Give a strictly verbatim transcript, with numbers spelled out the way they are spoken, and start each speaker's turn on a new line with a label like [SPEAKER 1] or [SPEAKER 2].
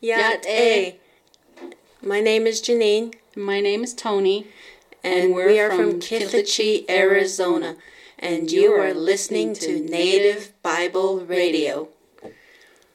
[SPEAKER 1] Yat A. My name is Janine.
[SPEAKER 2] My name is Tony.
[SPEAKER 1] And, and we are from Kithachie, Arizona. And you are listening to Native Bible Radio.